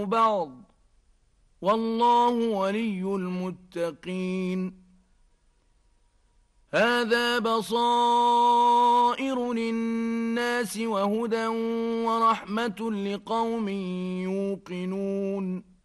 بعض، والله ولي المتقين. هذا بصائر للناس وهدى ورحمة لقوم يوقنون.